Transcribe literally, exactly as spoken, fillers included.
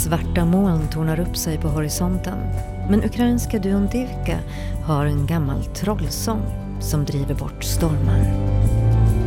Svarta moln tornar upp sig på horisonten, men ukrainska duon Divka har en gammal trollsång som driver bort stormar.